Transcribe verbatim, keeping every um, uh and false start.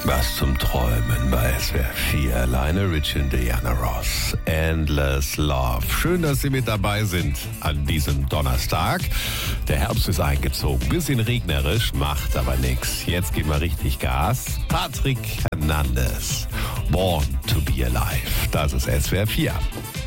Was zum Träumen bei S W R vier. Lionel Richie und Diana Ross. Endless Love. Schön, dass Sie mit dabei sind an diesem Donnerstag. Der Herbst ist eingezogen. Bisschen regnerisch, macht aber nichts. Jetzt geben wir richtig Gas. Patrick Hernandez. Born to be alive. Das ist S W R vier.